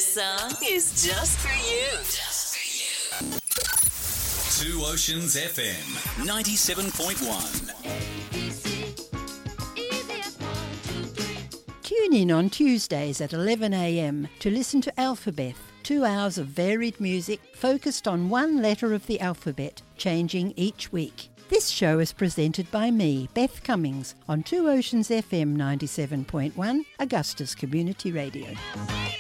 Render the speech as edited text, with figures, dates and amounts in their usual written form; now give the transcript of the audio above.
This song is just for you. Two Oceans FM 97.1. Tune in on Tuesdays at 11 a.m. to listen to Alphabet, 2 hours of varied music focused on one letter of the alphabet, changing each week. This show is presented by me, Beth Cummings, on Two Oceans FM 97.1, Augusta's Community Radio.